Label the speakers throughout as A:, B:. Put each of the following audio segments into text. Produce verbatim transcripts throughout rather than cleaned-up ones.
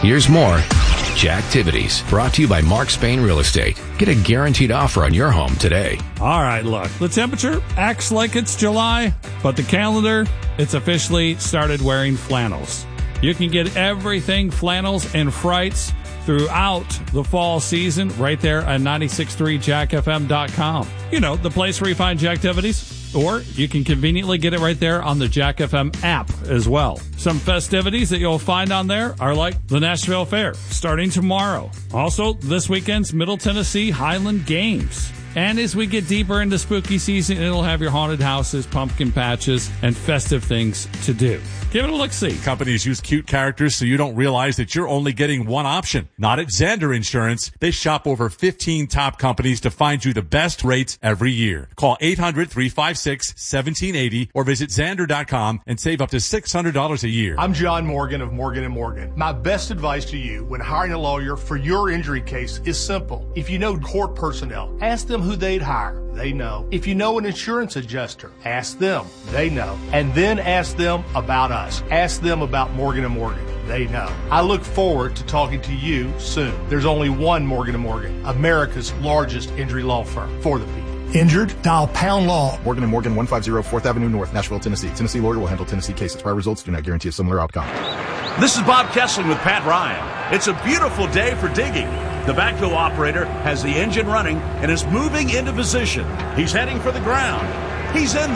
A: Here's more Jacktivities, brought to you by Mark Spain Real Estate. Get a guaranteed offer on your home today.
B: All right, look, the temperature acts like it's July, but the calendar, it's officially started wearing flannels. You can get everything flannels and frights throughout the fall season right there at nine six three jack f m dot com. You know, the place where you find Jacktivities. Or you can conveniently get it right there on the Jack F M app as well. Some festivities that you'll find on there are like the Nashville Fair, starting tomorrow. Also, this weekend's Middle Tennessee Highland Games. And as we get deeper into spooky season, it'll have your haunted houses, pumpkin patches, and festive things to do. Give it a look-see.
C: Companies use cute characters so you don't realize that you're only getting one option. Not at Zander Insurance. They shop over fifteen top companies to find you the best rates every year. Call eight hundred, three five six, one seven eight zero or visit Zander dot com and save up to six hundred dollars a year.
D: I'm John Morgan of Morgan and Morgan. My best advice to you when hiring a lawyer for your injury case is simple. If you know court personnel, ask them who they'd hire. They know. If you know an insurance adjuster, ask them. They know. And then ask them about us. Ask them about Morgan and Morgan. They know. I look forward to talking to you soon. There's only one Morgan and Morgan, America's largest injury law firm for the people.
E: Injured? Dial Pound Law.
F: Morgan and Morgan, one fifty fourth Avenue North, Nashville, Tennessee. Tennessee lawyer will handle Tennessee cases. Prior results do not guarantee a similar outcome.
G: This is Bob Kessling with Pat Ryan. It's a beautiful day for digging. The backhoe operator has the engine running and is moving into position. He's heading for the ground. He's in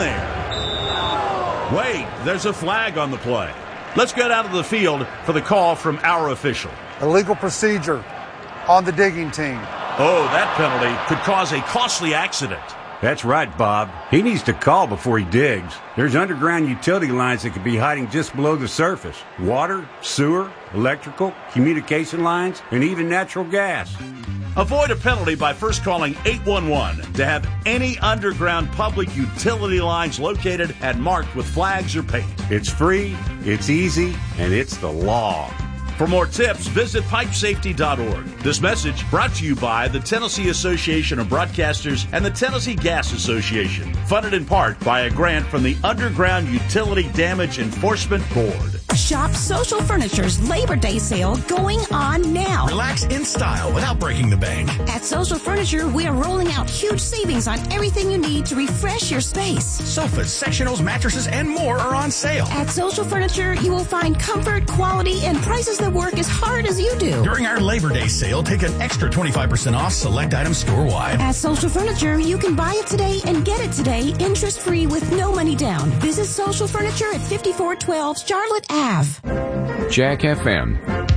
G: there. Wait, there's a flag on the play. Let's get out of the field for the call from our official.
H: Illegal procedure on the digging team.
G: Oh, that penalty could cause a costly accident.
I: That's right, Bob. He needs to call before he digs. There's underground utility lines that could be hiding just below the surface. Water, sewer, electrical, communication lines, and even natural gas.
G: Avoid a penalty by first calling eight one one to have any underground public utility lines located and marked with flags or paint.
I: It's free, it's easy, and it's the law.
G: For more tips, visit pipe safety dot org. This message brought to you by the Tennessee Association of Broadcasters and the Tennessee Gas Association, funded in part by a grant from the Underground Utility Damage Enforcement Board.
J: Shop Social Furniture's Labor Day sale going on now.
E: Relax in style without breaking the bank.
J: At Social Furniture, we are rolling out huge savings on everything you need to refresh your space.
E: Sofas, sectionals, mattresses, and more are on sale.
J: At Social Furniture, you will find comfort, quality, and prices that work as hard as you do.
E: During our Labor Day sale, take an extra twenty-five percent off select items store-wide.
J: At Social Furniture, you can buy it today and get it today, interest-free with no money down. Visit Social Furniture at fifty-four twelve Charlotte Avenue.
A: Jack F M,